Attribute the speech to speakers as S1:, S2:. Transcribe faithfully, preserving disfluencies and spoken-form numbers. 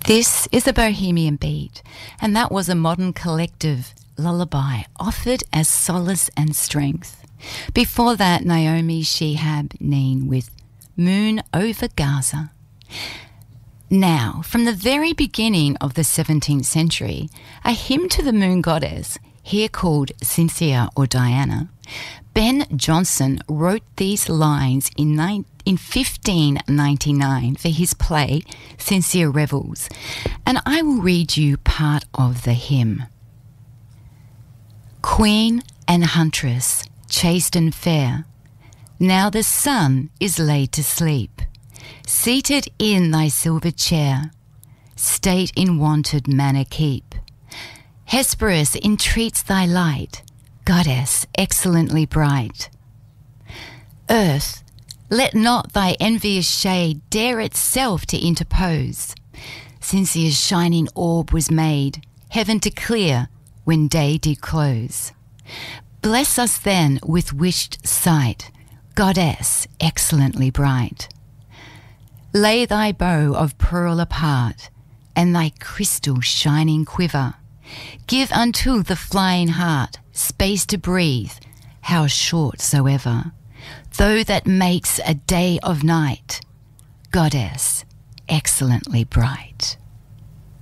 S1: This is a Bohemian Beat, and that was a modern collective lullaby offered as solace and strength. Before that, Naomi Shihab Neen with Moon Over Gaza. Now, from the very beginning of the seventeenth century, a hymn to the moon goddess, here called Cynthia or Diana, Ben Jonson wrote these lines in, ni- in fifteen ninety-nine for his play Cynthia Revels, and I will read you part of the hymn. Queen and huntress, chaste and fair, now the sun is laid to sleep. Seated in thy silver chair, state in wonted manner keep. Hesperus entreats thy light, goddess excellently bright. Earth, let not thy envious shade dare itself to interpose. Cynthia's shining orb was made, heaven to clear when day did close. Bless us then with wished sight, goddess excellently bright. Lay thy bow of pearl apart, and thy crystal shining quiver. Give unto the flying heart space to breathe, how short soever. Though that makes a day of night, goddess excellently bright.